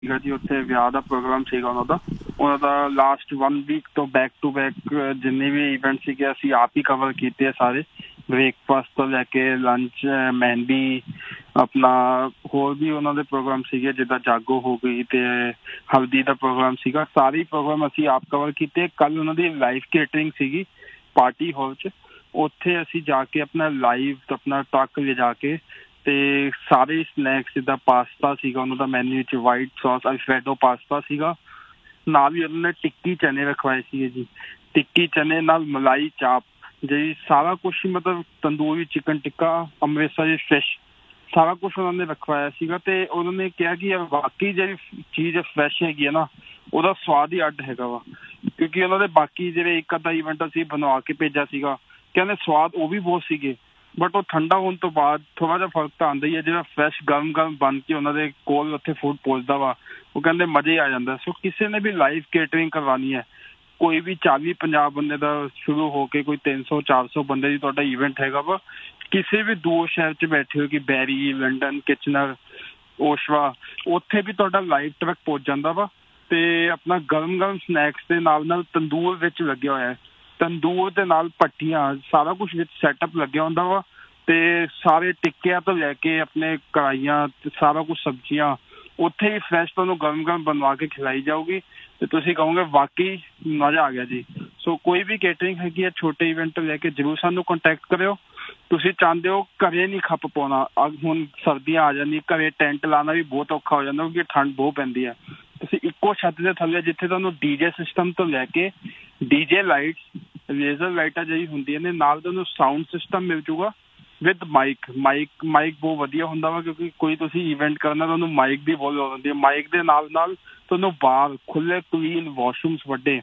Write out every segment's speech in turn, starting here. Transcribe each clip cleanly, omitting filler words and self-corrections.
ਸੀਗਾ ਜੀ ਉੱਥੇ ਵਿਆਹ ਦਾ ਪ੍ਰੋਗਰਾਮ ਸੀਗਾ ਉਹਨਾਂ ਦਾ ਲਾਸਟ 1 ਵੀਕ ਤੋਂ ਬੈਕ ਟੂ ਬੈਕ ਜਿੰਨੇ ਵੀ ਇਵੈਂਟ ਸੀਗੇ ਅਸੀਂ ਆਪ ਹੀ ਕਵਰ ਕੀਤੇ ਆ ਸਾਰੇ। ਬ੍ਰੇਕਫਾਸਟ ਤੋਂ ਲੈ ਕੇ ਲੰਚ, ਮਹਿੰਦੀ, ਆਪਣਾ ਹੋਰ ਵੀ ਉਹਨਾਂ ਦੇ ਪ੍ਰੋਗਰਾਮ ਸੀਗੇ ਜਿੱਦਾਂ ਜਾਗੋ ਹੋ ਗਈ ਤੇ ਹਲਦੀ ਦਾ ਪ੍ਰੋਗਰਾਮ ਸੀਗਾ। ਸਾਰੇ ਪ੍ਰੋਗਰਾਮ ਅਸੀਂ ਆਪ ਕਵਰ ਕੀਤੇ। ਕੱਲ ਉਹਨਾਂ ਦੀ ਲਾਈਵ ਕੇਟਰਿੰਗ ਸੀਗੀ ਪਾਰਟੀ ਹਾਲ 'ਚ, ਉੱਥੇ ਅਸੀਂ ਜਾ ਕੇ ਆਪਣਾ ਲਾਈਵ ਆਪਣਾ ਟਰੱਕ ਲਿਜਾ ਕੇ ਤੇ ਸਾਰੇ ਸਨੈਕਸ ਜਿੱਦਾਂ ਪਾਸਤਾ ਸੀਗਾ ਉਹਨਾਂ ਦਾ ਮੈਨਿਊ 'ਚ, ਵਾਈਟ ਸੌਸ ਅਲਫਰੈਡੋ ਪਾਸਤਾ ਸੀਗਾ, ਨਾਲ ਹੀ ਉਹਨਾਂ ਨੇ ਟਿੱਕੀ ਚਨੇ ਰਖਵਾਏ ਸੀਗੇ ਜੀ। ਟਿੱਕੀ ਚਨੇ ਨਾਲ ਮਲਾਈ ਚਾਪ ਜੀ, ਸਾਰਾ ਕੁਛ ਮਤਲਬ ਤੰਦੂਰੀ ਚਿਕਨ ਟਿੱਕਾ, ਅੰਮ੍ਰਿਤਸਰੀ ਫਿਸ਼, ਸਾਰਾ ਕੁਛ ਉਹਨਾਂ ਨੇ ਰਖਵਾਇਆ ਸੀਗਾ। ਤੇ ਉਹਨਾਂ ਨੇ ਕਿਹਾ ਕਿ ਬਾਕੀ ਜਿਹੜੀ ਚੀਜ਼ ਫਰੈਸ਼ ਹੈਗੀ ਹੈ ਨਾ ਉਹਦਾ ਸਵਾਦ ਹੀ ਅੱਡ ਹੈਗਾ ਵਾ, ਕਿਉਂਕਿ ਉਹਨਾਂ ਦੇ ਬਾਕੀ ਜਿਹੜੇ ਇੱਕ ਅੱਧਾ ਇਵੈਂਟ ਅਸੀਂ ਬਣਵਾ ਕੇ ਭੇਜਿਆ ਸੀਗਾ, ਕਹਿੰਦੇ ਸਵਾਦ ਉਹ ਵੀ ਬਹੁਤ ਸੀਗੇ, ਬਟ ਉਹ ਠੰਡਾ ਹੋਣ ਤੋਂ ਬਾਅਦ ਥੋੜਾ ਜਿਹਾ ਫਰਕ ਤਾਂ ਆਉਂਦਾ ਹੀ ਹੈ। ਜਿਹੜਾ ਫਰੈਸ਼ ਗਰਮ ਗਰਮ ਬਣ ਕੇ ਉਹਨਾਂ ਦੇ ਕੋਲ ਉੱਥੇ ਫੂਡ ਪਹੁੰਚਦਾ ਵਾ, ਉਹ ਕਹਿੰਦੇ ਮਜ਼ੇ ਹੀ ਆ ਜਾਂਦਾ। ਸੋ ਕਿਸੇ ਨੇ ਵੀ ਲਾਈਵ ਕੇਟਰਿੰਗ ਕਰਵਾਉਣੀ ਹੈ, ਕੋਈ ਵੀ 40-50 ਬੰਦੇ ਦਾ ਸ਼ੁਰੂ ਹੋ ਕੇ ਕੋਈ 300-400 ਬੰਦੇ ਦੀ ਤੁਹਾਡਾ ਇਵੈਂਟ ਹੈਗਾ ਵਾ, ਕਿਸੇ ਵੀ ਦੂਰ ਸ਼ਹਿਰ 'ਚ ਬੈਠੇ ਹੋ ਕਿ ਬੈਰੀ, ਲੰਡਨ, ਕਿਚਨਰ, ਓਸ਼ਵਾ, ਉੱਥੇ ਵੀ ਤੁਹਾਡਾ ਲਾਈਵ ਟਰੱਕ ਪਹੁੰਚ ਜਾਂਦਾ ਵਾ। ਤੇ ਆਪਣਾ ਗਰਮ ਗਰਮ ਸਨੈਕਸ ਦੇ ਨਾਲ ਨਾਲ ਤੰਦੂਰ ਵਿੱਚ ਲੱਗਿਆ ਹੋਇਆ ਹੈ, ਤੰਦੂਰ ਦੇ ਨਾਲ ਭੱਠੀਆਂ, ਸਾਰਾ ਕੁਛ ਵਿੱਚ ਸੈਟਅਪ ਲੱਗਿਆ ਹੁੰਦਾ ਵਾ। ਤੇ ਸਾਰੇ ਟਿੱਕਿਆਂ ਤੋਂ ਲੈ ਕੇ ਆਪਣੇ ਕੜਾਹੀਆਂ, ਸਾਰਾ ਕੁਛ ਸਬਜ਼ੀਆਂ ਉੱਥੇ ਹੀ ਫਰੈਸ਼ ਤੁਹਾਨੂੰ ਗਰਮ ਗਰਮ ਬਣਵਾ ਕੇ ਖਿਲਾਈ ਜਾਊਗੀ ਤੇ ਤੁਸੀਂ ਕਹੋਗੇ ਵਾਕਈ ਮਜ਼ਾ ਆ ਗਿਆ ਜੀ। ਸੋ ਕੋਈ ਵੀ ਕੇਟਰਿੰਗ ਹੈਗੀ ਹੈ ਛੋਟੇ ਇਵੈਂਟ ਤੋਂ ਲੈ ਕੇ ਜ਼ਰੂਰ ਸਾਨੂੰ ਕੰਟੈਕਟ ਕਰਿਓ। ਤੁਸੀਂ ਚਾਹੁੰਦੇ ਹੋ ਘਰੇ ਨਹੀਂ ਖੱਪ ਪਾਉਣਾ, ਹੁਣ ਸਰਦੀਆਂ ਆ ਜਾਂਦੀ, ਘਰੇ ਟੈਂਟ ਲਾਉਣਾ ਵੀ ਬਹੁਤ ਔਖਾ ਹੋ ਜਾਂਦਾ ਕਿਉਂਕਿ ਠੰਡ ਬਹੁਤ ਪੈਂਦੀ ਹੈ, ਤੁਸੀਂ ਇੱਕੋ ਛੱਤ ਦੇ ਥੱਲੇ ਜਿੱਥੇ ਤੁਹਾਨੂੰ ਡੀਜੇ ਸਿਸਟਮ ਤੋਂ ਲੈ ਕੇ ਡੀਜੇ ਲਾਈਟਸ, ਲੇਜ਼ਰ ਲਾਈਟਾਂ ਜਿਹੜੀ ਹੁੰਦੀਆਂ ਨੇ, ਨਾਲ ਤੁਹਾਨੂੰ ਸਾਊਂਡ ਸਿਸਟਮ ਮਿਲ ਜੂਗਾ ਵਿਦ ਮਾਈਕ ਬਹੁਤ ਵਧੀਆ ਹੁੰਦਾ ਵਾ, ਕਿਉਂਕਿ ਕੋਈ ਤੁਸੀਂ ਇਵੈਂਟ ਕਰਨਾ ਤੁਹਾਨੂੰ ਮਾਈਕ ਦੀ ਬਹੁਤ ਲੋੜ ਹੁੰਦੀ ਹੈ। ਮਾਈਕ ਦੇ ਨਾਲ ਨਾਲ ਤੁਹਾਨੂੰ ਬਾਹਰ ਖੁੱਲੇ ਕਲੀਨ ਵਾਸ਼ਰੂਮਸ ਵੱਡੇ,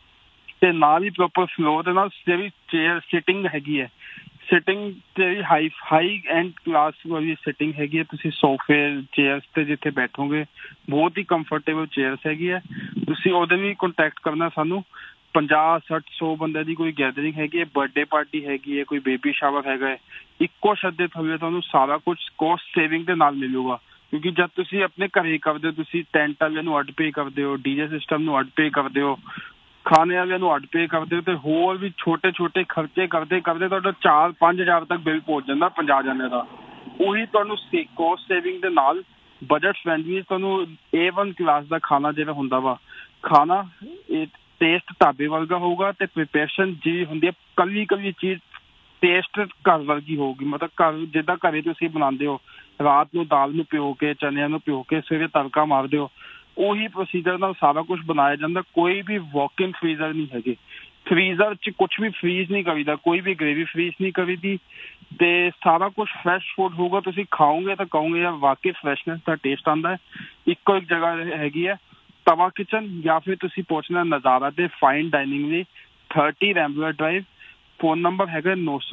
ਤੇ ਨਾਲ ਹੀ ਪ੍ਰੋਪਰ ਫਲੋਰ ਦੇ ਨਾਲ ਜਿਹੜੀ ਚੇਅਰ ਸਿਟਿੰਗ ਹੈਗੀ ਹੈ, ਸਿਟਿੰਗ ਜਿਹੜੀ ਹਾਈ ਐਂਡ ਕਲਾਸ ਵਾਲੀ ਸਿਟਿੰਗ ਹੈਗੀ ਹੈ, ਤੁਸੀਂ ਸੋਫੇ ਚੇਅਰਸ ਤੇ ਜਿੱਥੇ ਬੈਠੋਗੇ ਬਹੁਤ ਹੀ ਕੰਫਰਟੇਬਲ ਚੇਅਰਸ ਹੈਗੀ ਹੈ। ਤੁਸੀਂ ਉਹਦੇ ਲਈ ਕੰਟੈਕਟ ਕਰਨਾ ਸਾਨੂੰ। 50-60-100 ਬੰਦੇ ਦੀ ਕੋਈ ਗੈਦਰਿੰਗ ਹੈਗੀ ਹੈ, ਬਰਥਡੇ ਪਾਰਟੀ ਹੈਗੀ ਹੈ, ਕੋਈ ਬੇਬੀ ਸ਼ਾਵਰ ਹੈਗਾ ਹੈ, ਇੱਕੋ ਛੱਤ ਦੇ ਥੱਲੇ ਤੁਹਾਨੂੰ ਸਾਰਾ ਕੁਛ ਕੋਸਟ ਸੇਵਿੰਗ ਦੇ ਨਾਲ ਮਿਲੂਗਾ। ਕਿਉਂਕਿ ਜਦ ਤੁਸੀਂ ਆਪਣੇ ਘਰੇ ਕਰਦੇ ਹੋ, ਤੁਸੀਂ ਟੈਂਟ ਵਾਲਿਆਂ ਨੂੰ ਅੱਡ ਪੇ ਕਰਦੇ ਹੋ, ਡੀਜੇ ਸਿਸਟਮ ਨੂੰ ਅੱਡ ਪੇ ਕਰਦੇ ਹੋ, ਖਾਣੇ ਵਾਲਿਆਂ ਨੂੰ ਅੱਡ ਪੇ ਕਰਦੇ ਹੋ, ਤੇ ਹੋਰ ਵੀ ਛੋਟੇ ਛੋਟੇ ਖਰਚੇ ਕਰਦੇ ਕਰਦੇ ਤੁਹਾਡਾ 4-5 ਹਜ਼ਾਰ ਤੱਕ ਬਿੱਲ ਪਹੁੰਚ ਜਾਂਦਾ 50 ਜਣੇ ਦਾ। ਉਹੀ ਤੁਹਾਨੂੰ ਕੋਸਟ ਸੇਵਿੰਗ ਦੇ ਨਾਲ ਬਜਟ ਫਰੈਂਡਲੀ ਤੁਹਾਨੂੰ A1 ਕਲਾਸ ਦਾ ਖਾਣਾ ਜਿਹੜਾ ਹੁੰਦਾ ਵਾ, ਖਾਣਾ ਇਹ ਟੇਸਟ ਢਾਬੇ ਵਰਗਾ ਹੋਊਗਾ ਤੇ ਪ੍ਰੀਪਰੇਸ਼ਨ ਜੀ ਹੁੰਦੀ ਹੈ, ਕੱਲੀ ਕੱਲੀ ਚੀਜ਼ ਟੇਸਟ ਘਰ ਵਰਗੀ ਹੋਊਗੀ। ਮਤਲਬ ਘਰ ਜਿੱਦਾਂ ਘਰੇ ਤੁਸੀਂ ਬਣਾਉਂਦੇ ਹੋ, ਰਾਤ ਨੂੰ ਦਾਲ ਨੂੰ ਭਿਓ ਕੇ, ਚਨਿਆਂ ਨੂੰ ਭਿਓ ਕੇ ਸਵੇਰੇ ਤੜਕਾ ਮਾਰਦੇ ਹੋ, ਉਹੀ ਪ੍ਰੋਸੀਜਰ ਨਾਲ ਸਾਰਾ ਕੁਛ ਬਣਾਇਆ ਜਾਂਦਾ। ਕੋਈ ਵੀ ਵਾਕ ਇਨ ਫਰੀਜ਼ਰ ਨਹੀਂ ਹੈਗੇ, ਫਰੀਜ਼ਰ 'ਚ ਕੁਛ ਵੀ ਫਰੀਜ਼ ਨਹੀਂ ਕਰੀਦਾ, ਕੋਈ ਵੀ ਗ੍ਰੇਵੀ ਫਰੀਜ਼ ਨਹੀਂ ਕਰੀਦੀ, ਤੇ ਸਾਰਾ ਕੁਛ ਫਰੈਸ਼ ਫੂਡ ਹੋਊਗਾ। ਤੁਸੀਂ ਖਾਓਗੇ ਤਾਂ ਕਹੋਗੇ ਯਾਰ ਵਾਕਈ ਫਰੈਸ਼ਨੈਸ ਦਾ ਟੇਸਟ ਆਉਂਦਾ ਹੈ। ਇੱਕੋ ਇੱਕ ਜਗ੍ਹਾ ਹੈਗੀ ਹੈ, ਤਵਾ ਕਿਚਨ, ਜਾਂ ਫਿਰ ਤੁਸੀਂ ਪਹੁੰਚਣਾ ਨਜ਼ਾਰਾ ਤੇ ਫਾਈਨ ਡਾਈਨਿੰਗ ਲਈ 30 ਰੈਂਬਲਰ ਡਰਾਈਵ। ਫੋਨ ਨੰਬਰ ਹੈਗਾ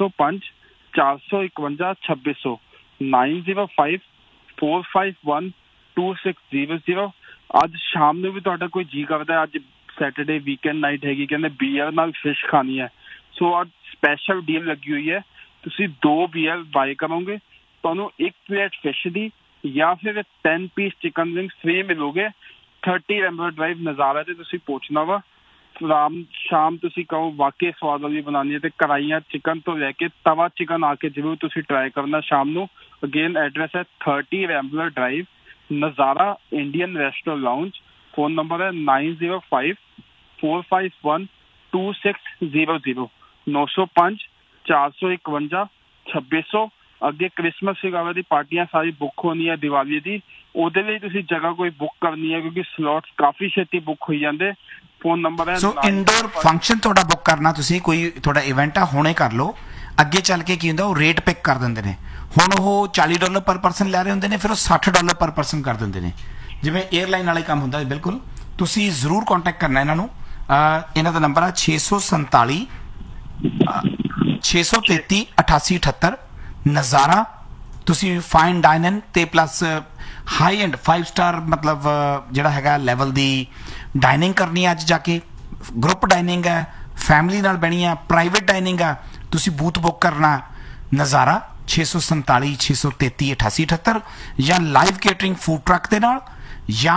905-451-2600, 9054512600। ਅੱਜ ਸ਼ਾਮ ਨੂੰ ਵੀ ਤੁਹਾਡਾ ਕੋਈ ਜੀ ਕਰਦਾ, ਅੱਜ ਸੈਟਰਡੇ ਵੀਕਐਂਡ ਨਾਈਟ ਹੈਗੀ, ਕਹਿੰਦੇ ਬੀਅਰ ਨਾਲ ਫਿਸ਼ ਖਾਣੀ ਹੈ, ਸੋ ਅੱਜ ਸਪੈਸ਼ਲ ਡੀਲ ਲੱਗੀ ਹੋਈ ਹੈ। ਤੁਸੀਂ 2 ਬੀਅਰ ਬਾਏ ਕਰੋਗੇ, ਤੁਹਾਨੂੰ 1 ਪਲੇਟ ਫਿਸ਼ ਦੀ ਜਾਂ ਫਿਰ 10 piece chicken wings free ਮਿਲੋਗੇ। 30 ਰੈਂਬਲਰ drive ਨਜ਼ਾਰਾ ਤੇ ਤੁਸੀਂ ਪਹੁੰਚਣਾ ਵਾ। ਸ਼ਾਮ ਤੁਸੀਂ ਕਹੋ ਵਾਕਈ ਸਵਾਦ ਵਾਲੀ ਬਣਾਉਣੀ ਹੈ ਤੇ ਕੜਾਹੀਆਂ ਚਿਕਨ ਤੋਂ ਲੈ ਕੇ ਤਵਾ ਚਿਕਨ ਆ ਕੇ ਜ਼ਰੂਰ ਤੁਸੀਂ ਟਰਾਈ ਕਰਨਾ ਸ਼ਾਮ ਨੂੰ। ਅਗੇਨ ਐਡਰੈਸ ਹੈ 30 ਰੈਂਬਲਰ ਡਰਾਈਵ, ਨਜ਼ਾਰਾ Indian restaurant lounge. Phone number ਹੈ 9054512600, 905-451-2600। ਅੱਗੇ ਕ੍ਰਿਸਮਸ ਵਗੈਰਾ ਦੀ ਪਾਰਟੀਆਂ ਸਾਰੀ ਬੁੱਕ ਹੋਣੀ ਹੈ, ਦੀਵਾਲੀ ਦੀ, ਉਹਦੇ ਲਈ ਤੁਸੀਂ ਜਗ੍ਹਾ ਕੋਈ ਬੁੱਕ ਕਰਨੀ ਹੈ ਕਿਉਂਕਿ ਸਲੋਟਸ ਕਾਫੀ ਛੇਤੀ ਬੁੱਕ ਹੋਈ ਜਾਂਦੇ। ਫੋਨ ਨੰਬਰ ਹੈ। ਸੋ ਇਨਡੋਰ ਫੰਕਸ਼ਨ ਤੁਹਾਡਾ ਬੁੱਕ ਕਰਨਾ, ਤੁਸੀਂ ਕੋਈ ਤੁਹਾਡਾ ਇਵੈਂਟ ਆ ਹੁਣੇ ਕਰ ਲਓ। ਅੱਗੇ ਚੱਲ ਕੇ ਕੀ ਹੁੰਦਾ, ਉਹ ਰੇਟ ਪਿਕ ਕਰ ਦਿੰਦੇ ਨੇ। ਹੁਣ ਉਹ $40 ਪਰ ਪਰਸਨ ਲੈ ਰਹੇ ਹੁੰਦੇ ਨੇ, ਫਿਰ ਉਹ $60 ਪਰ ਪਰਸਨ ਕਰ ਦਿੰਦੇ ਨੇ, ਜਿਵੇਂ 에ਅਰਲਾਈਨ ਵਾਲੇ ਕੰਮ ਹੁੰਦਾ। ਬਿਲਕੁਲ ਤੁਸੀਂ ਜ਼ਰੂਰ ਕੰਟੈਕਟ ਕਰਨਾ ਇਹਨਾਂ ਨੂੰ। ਇਹਨਾਂ ਦਾ ਨੰਬਰ ਆ 647-633-8878। ਨਜ਼ਾਰਾ ਤੁਸੀਂ ਫਾਈਨ ਡਾਈਨਿੰਗ ਤੇ ਪਲੱਸ ਹਾਈ ਐਂਡ 5 ਸਟਾਰ ਮਤਲਬ ਜਿਹੜਾ ਹੈਗਾ ਲੈਵਲ ਦੀ ਡਾਈਨਿੰਗ ਕਰਨੀ ਹੈ। ਅੱਜ ਜਾ ਕੇ ਗਰੁੱਪ ਡਾਈਨਿੰਗ ਹੈ, ਫੈਮਿਲੀ ਨਾਲ ਬਣੀ ਹੈ, ਪ੍ਰਾਈਵੇਟ ਡਾਈਨਿੰਗ ਹੈ, ਤੁਸੀਂ ਬੂਥ ਬੁੱਕ ਕਰਨਾ ਨਜ਼ਾਰਾ 647-633-8878, ਜਾਂ ਲਾਈਵ ਕੇਟਰਿੰਗ ਫੂਡ ਟਰੱਕ ਦੇ ਨਾਲ, ਜਾਂ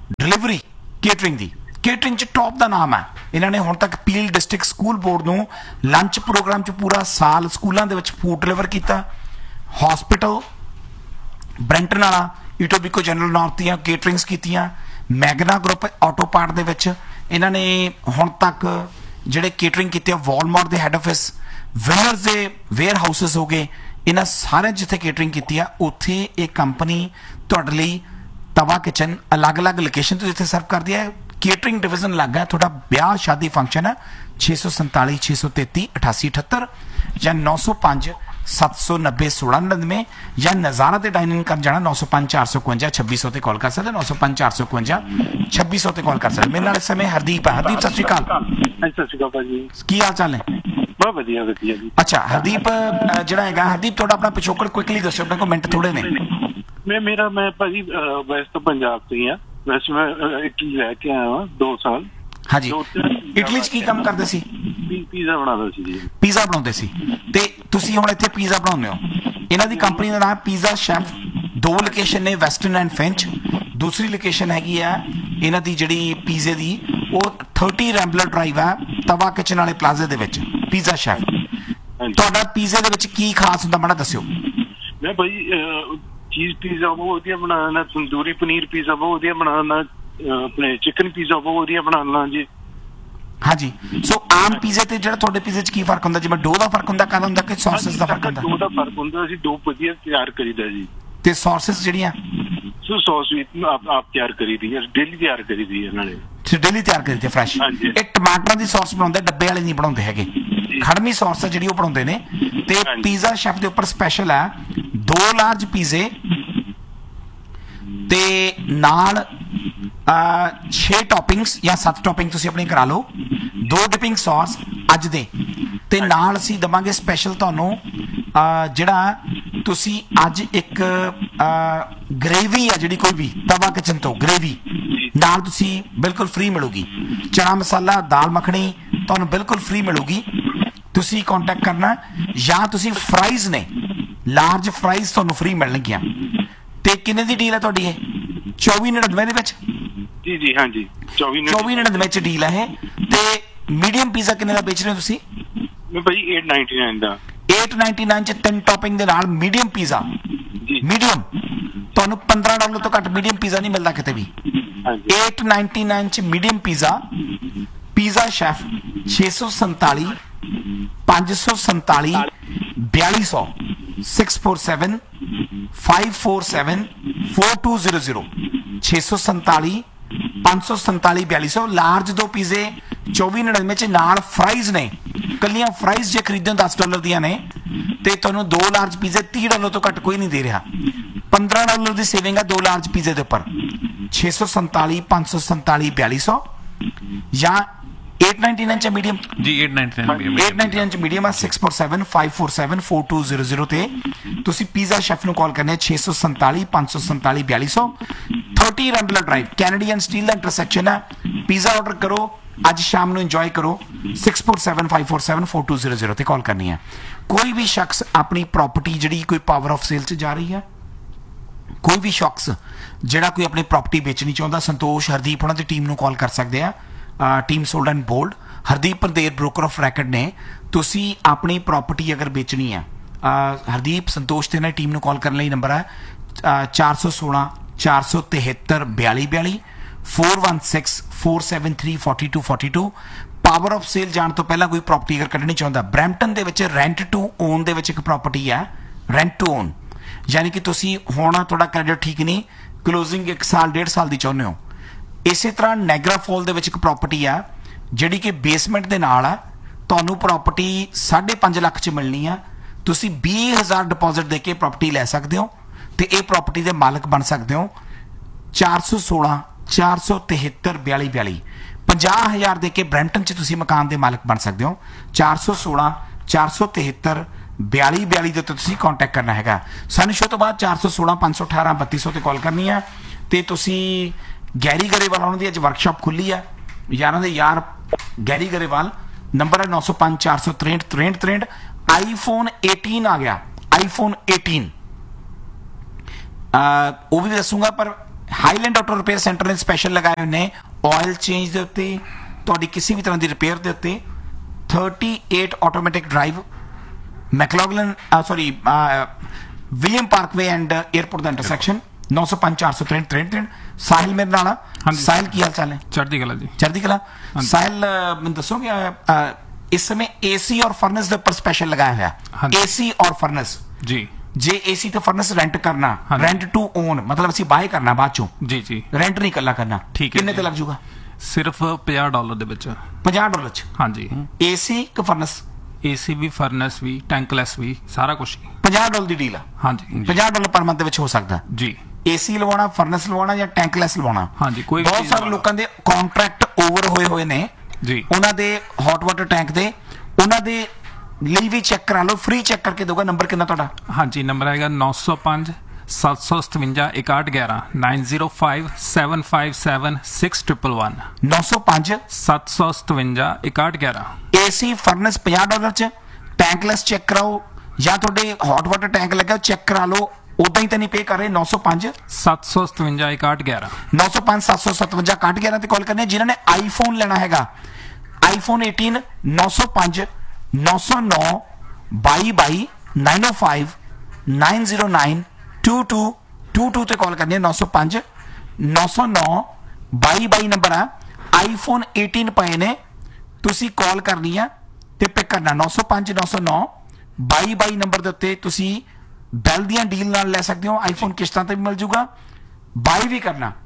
डिलीवरी केटरिंग दी, केटरिंग च टॉप का नाम है। इन्होंने हुण तक पील डिस्ट्रिक्ट स्कूल बोर्ड नूं लंच प्रोग्राम च पूरा साल स्कूलों के फूड डिलीवर किया। हॉस्पिटल ब्रैंटन वाला इटोबिको जनरल नॉर्थ दियां केटरिंग्स कीतियां। मैगना ग्रुप ऑटो पार्ट दे विच इन्होंने हुण तक जिहड़े केटरिंग कीते, वॉलमार्ट के हैड ऑफिस, विनर्स के वेयर हाउसिस हो गए, इन्हां सारे जिथे केटरिंग की है उत्थे एक कंपनी तुहाडे लई तवा किचन अलग अलग लोकेशन तो जिथे सर्व करदी है। केटरिंग डिवीजन अलग है। थोड़ा ब्याह शादी फंक्शन है 647 633 8878 या 905 790 1699 या नज़ारा ते डाइनिंग कर जाना 905 452 2600 ते कॉल कर सकते, 905 452 2600 ते कॉल कर सकते। मेरे नाल इस समय हरदीप है। हरदीप सत श्री अकाल। सत श्री अकाल भाजी, की हाल चाल है? बहुत वधिया वधिया जी। अच्छा हरदीप जिहड़ा हैगा, हरदीप थोड़ा अपना पिछोकड़ क्विकली दसो, अपने को मिनट थोड़े ने। मैं भाजी वैसे तो पंजाब से ही हाँ, वैसे मैं इटली रह के आया हूँ 2 साल। हाँ जी, इटली च की काम करदे सी? पीज़ा बनादा सी जी। पीज़ा बनाउंदे सी ते तुसीं हुण इत्थे पीज़ा बनाउंदे हो। इन्हां दी कंपनी दा नाम पीज़ा शेफ। 2 लोकेशन ने, वेस्टर्न एंड फिंच। दूसरी लोकेशन हैगी है इन्हां दी जिहड़ी पीज़े दी, वो 30 रैंबलर ड्राइव है, तवा किचन वाले प्लाजे दे विच पीज़ा शेफ। तुहाडा पीज़े दे विच की खास हुंदा माड़ा दस्सिओ। मैं भाई चीज़ पिज़्ज़ा बहुत वधिया बनाना, तंदूरी पनीर पिज़्ज़ा बहुत वधिया बनाना, अपने चिकन पिज़्ज़ा बहुत वधिया बनाना जी। हाँ जी, सो आम पीज़े ते जिहड़ा तुहाडे पीज़े च की फर्क हुंदा? जिवें डो दा फर्क हुंदा, काहदा हुंदा कि सॉसेस दा फर्क हुंदा? डो दा फर्क हुंदा, असीं डो वधिया तैयार करीदा जी। ते सॉसेस जिहड़ियां सो सॉस भी आप तैयार करीदी है, डेली तैयार करीदी है नाले। डेली तैयार करीदी फ्रैश। ये टमाटर दी सॉस बनाउंदे, डब्बे वाले नहीं बनाउंदे हैगे, खड़मी सॉस है जिहड़ी वो बनाउंदे ने। ते पीज़ा शेफ दे उपर स्पैशल है 2 लार्ज पीज़े ते नाल 6 टॉपिंग्स या 7 टॉपिंग तुसीं अपनी करा लो, 2 डिपिंग सॉस अज दे ते नाल असीं दवांगे स्पैशल तुहानूं जिहड़ा तुसीं अज एक ग्रेवी है जिहड़ी कोई भी तवा किचन तो ग्रेवी नाल तुसीं बिल्कुल फ्री मिलूगी। चना मसाला, दाल मखनी तुहानूं बिल्कुल फ्री मिलूगी। तुसीं कॉन्टैक्ट करना या तुसीं फ्राइज ने, लार्ज फ्राइज तुहानूं फ्री मिलणगियां। ते किन्ने दी डील है तुहाडी ये? 2499 दे विच जी जी। हाँ जी, 2499 च डील है। ते मीडियम पिज़्ज़ा किन्ने दा बेच रहे हो तुसीं? मैं भाई 899 दा। 899 च 3 टॉपिंग दे नाल मीडियम पिज़्ज़ा। मीडियम तुहानूं $15 तो घट मीडियम पिज़्ज़ा नहीं मिलता किते भी। 899 च medium pizza. Pizza chef 647 547 4200 647 547 4200 647 547 4200। Large 2 पिज़्ज़े 2499 च नाल फ्राइज ने, कलियां फ्राइज जे खरीदो $10 दियां ने ते तुहानूं 2 लार्ज पिज़्ज़े $30 तो घट कोई नहीं दे रहा। $15 की सेविंग है 2 लार्ज पिज़्ज़े के उपर। 647 547 4200 या 899 च मीडियम जी। 899 च मीडियम है 647 547 4200 ते तुसी पिज़्ज़ा शेफ नूं कॉल करने 647 547 4200। 30 रैंबलर ड्राइव, कैनेडियन स्टील दा इंटरसेक्शन है। पिज़्ज़ा ऑर्डर करो, अज शाम नूं इंजॉय करो। 647 547 4200 ते कॉल करनी है। कोई भी शख्स अपनी प्रॉपर्टी जिहड़ी कोई पावर ऑफ सेल च जा रही है, कोई भी शख्स जिहड़ा कोई अपनी प्रॉपर्टी बेचनी चाहुंदा, संतोष हरदीप उन्हां दी टीम नूं कॉल कर सकदे आ। Team sold and bold Hardeep Pandher broker of racket ने। तुसी अपनी प्रॉपर्टी अगर बेचनी है, हरदीप संतोष ते टीम नूं कॉल करने लई नंबर है 416 473 4242 416 473 4242। पावर ऑफ सेल जाण तो पहला कोई प्रॉपर्टी अगर कढ़नी चाहुंदा, Brampton they which rent to own they विच एक प्रॉपर्टी है, रेंट टू ओन, यानी कि तुसी हुण तुहाडा क्रेडिट ठीक नहीं, क्लोजिंग 1 साल 1.5 साल दी चाहुंदे हो। इसे तरह नैगरा फॉल दे विच एक प्रॉपर्टी है जिहड़ी कि बेसमेंट दे नाल है। तुहानूं प्रॉपर्टी 5.5 लाख च मिलनी है। तुसी 20,000 डिपॉजिट दे के प्रॉपर्टी लै सकदे हो ते इह प्रॉपर्टी दे मालक बन सकदे हो। 416 473 4242 50,000 दे के ब्रैम्पटन च तुसी मकान दे मालक बन सकदे हो। 416 473 4242 दे तुसी कॉन्टैक्ट करना हैगा। सन शो तो बाद 416 518 3200 ते कॉल करनी है। ते तुसी गैरी गरेवाल उन्होंने दी अज वर्कशॉप खुली है, यारां दे यार गैरी गरेवाल। नंबर है 905 463 63 63। आईफोन 18 आ गया, आईफोन 18 वो भी दसूंगा, पर ਹਾਈਲੈਂਡ ਆਟੋ ਰਿਪੇਅਰ ਸੈਂਟਰ ਨੇ ਸਪੈਸ਼ਲ ਲਗਾਏ ਹੋਏ ਨੇ ਆਇਲ ਚੇਂਜ ਦੇ ਉੱਤੇ, ਤੁਹਾਡੀ ਕਿਸੇ ਵੀ ਤਰ੍ਹਾਂ ਦੀ ਰਿਪੇਅਰ ਦੇ ਉੱਤੇ। 38 automatic drive, ਮੈਕਲੌਗਲਨ William Parkway and airport the intersection. 905 463 63। Sahil ਮੇਰੇ ਨਾਲ ਆ। ਸਾਹਿਲ ਕੀ ਹਾਲ ਚਾਲ ਹੈ? ਚੜ੍ਹਦੀ ਕਲਾ ਜੀ। ਚੜ੍ਹਦੀ ਕਲਾ। ਸਾਹਿਲ ਮੈਨੂੰ ਦੱਸੋਗੇ ਇਸ ਸਮੇਂ ਏਸੀ ਔਰ ਫਰਨਸ ਦੇ ਉੱਪਰ ਸਪੈਸ਼ਲ ਲਗਾਇਆ ਹੋਇਆ, ਏਸੀ ਔਰ ਫਰਨਸ ਜੀ। ਜੇ ਏਸੀ ਤੇ ਫਰਨਸ ਰੈਂਟ ਕਰਨਾ, ਰੈਂਟ ਟੂ ਓਨ ਮਤਲਬ ਅਸੀਂ ਬਾਏ ਕਰਨਾ ਬਾਅਦ ਚੋਂ, ਜੀ ਜੀ, ਰੈਂਟ ਨਹੀਂ ਇਕੱਲਾ ਕਰਨਾ, ਠੀਕ ਹੈ। ਕਿੰਨੇ ਤੇ ਲੱਗ ਜਾਊਗਾ? ਸਿਰਫ $50 ਦੇ ਵਿੱਚ। $50 ਚ? ਹਾਂਜੀ। ਏਸੀ ਕਿ ਫਰਨਸ? ਏਸੀ ਵੀ, ਫਰਨਸ ਵੀ, ਟੈਂਕਲੈਸ ਵੀ, ਸਾਰਾ ਕੁਝ। $50 ਦੀ ਡੀਲ ਆ? ਹਾਂਜੀ। $50 ਪਰ ਮੰਥ ਦੇ ਵਿੱਚ ਹੋ ਸਕਦਾ ਜੀ। ਏਸੀ ਲਵਾਉਣਾ, ਫਰਨਸ ਲਵਾਉਣਾ ਜਾਂ ਟੈਂਕਲੈਸ ਲਵਾਉਣਾ। ਹਾਂਜੀ, ਕੋਈ ਬਹੁਤ ਸਾਰੇ ਲੋਕਾਂ ਦੇ ਕੰਟਰੈਕਟ ਓਵਰ ਹੋਏ ਨੇ ਜੀ, ਉਹਨਾਂ ਦੇ ਹੌਟ ਵਾਟਰ ਟੈਂਕ ਦੇ, ਉਹਨਾਂ ਦੇ ਲਈ ਵੀ ਚੈੱਕ ਕਰਾ ਲਓ, ਫ੍ਰੀ ਚੈੱਕ ਕਰਕੇ ਦਊਗਾ। ਨੰਬਰ ਕਿੰਨਾ ਤੁਹਾਡਾ? ਹਾਂਜੀ, ਨੰਬਰ ਹੈਗਾ 905 757 6111 905 757 6111 905 757 6111। ਏਸੀ ਫਰਨਸ $50 ਚ, ਟੈਂਕਲੈਸ ਚੈੱਕ ਕਰਾਓ ਜਾਂ ਤੁਹਾਡੇ ਹੌਟ ਵਾਟਰ ਟੈਂਕ ਲੱਗਾ ਚੈੱਕ ਕਰਾ ਲਓ, ਉਦਾਂ ਹੀ ਤਾਂ ਨਹੀਂ ਪੇ ਕਰ ਰਹੇ। 905 757 6111 905 757 6111 ਤੇ ਕਾਲ ਕਰਨੀ। ਜਿਨ੍ਹਾਂ ਨੇ ਆਈਫੋਨ ਲੈਣਾ ਹੈਗਾ, ਆਈਫੋਨ 18 905 909 22 905 909 2222 ਤੇ ਕਾਲ ਕਰਨੀ ਹੈ। 905 909 22 ਨੰਬਰ ਆ। ਆਈਫੋਨ 18 ਪਏ ਨੇ, ਤੁਸੀਂ ਕਾਲ ਕਰਨੀ ਆ ਤੇ ਪਿਕ ਕਰਨਾ। 905 909 22 ਨੰਬਰ ਦੇ ਉੱਤੇ ਤੁਸੀਂ ਬੈਲ ਦੀਆਂ ਡੀਲ ਨਾਲ ਲੈ ਸਕਦੇ ਹੋ। ਆਈਫੋਨ ਕਿਸ਼ਤਾਂ ਤੇ ਵੀ ਮਿਲ ਜੂਗਾ, ਬਾਈ ਵੀ ਕਰਨਾ।